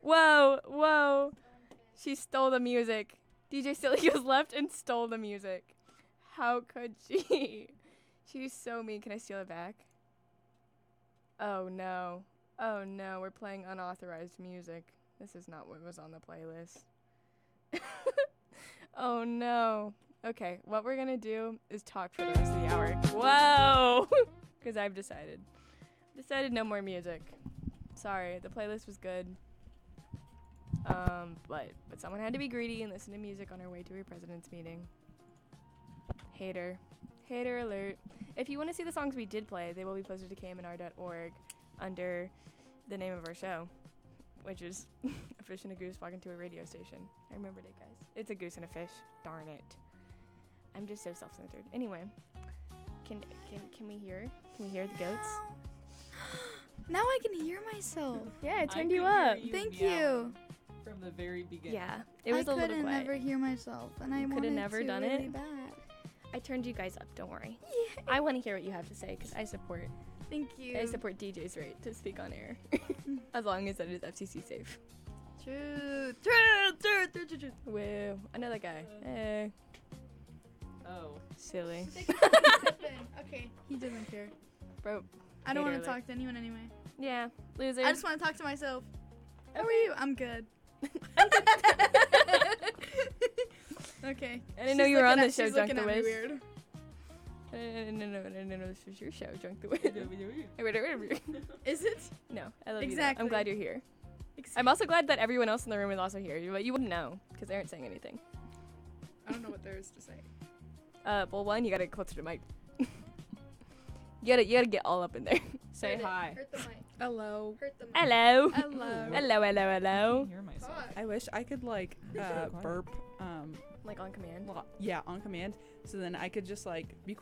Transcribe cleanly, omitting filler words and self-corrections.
Whoa, whoa. She stole the music. DJ Silly goes left and stole the music. How could she? She's so mean. Can I steal it back? Oh no. Oh no, we're playing unauthorized music. This is not what was on the playlist. Oh no. Okay, what we're gonna do is talk for the rest of the hour. Whoa! Because I've decided. Decided no more music. Sorry, the playlist was good. But someone had to be greedy and listen to music on our way to a president's meeting. Hater. Hater alert. If you want to see the songs we did play, they will be posted to kmnr.org under the name of our show, which is A Fish and a Goose Walking to a Radio Station. I remembered it, guys. It's a goose and a fish. Darn it. I'm just so self-centered. Anyway, can we hear? Can we hear the goats? Now I can hear myself. Yeah, I turned I you could hear up. Thank meowing you. From the very beginning. Yeah, it was a I little couldn't quiet. never hear myself, and I You coulda wanted never to done really it? bad. I turned you guys up. Don't worry. Yeah. I want to hear what you have to say because I support. Thank you. I support DJ's right to speak on air, as long as it is FCC safe. True. Woo! Another guy. Hey, Oh. silly, Okay, he doesn't care. bro. I don't want Hater to talk to anyone anyway. Yeah, loser. I just want to talk to myself. How are you? I'm good. Okay. I didn't know you were on the show, She's Drunk looking the at me Wiz. weird. No, this was your show, Drunk the Wiz. Is it? No, I love you. Exactly. I'm glad you're here. I'm also glad that everyone else in the room is also here, but you wouldn't know because they aren't saying anything. I don't know what there is to say. Well, one, you gotta get closer to the mic. you gotta get all up in there. Say hi. Hurt the mic. Hello. Hurt the mic. Hello. Hello. Hello. I Hello. can hear myself. I wish I could like quiet. burp Like on command. yeah, on command, so then I could just like be quiet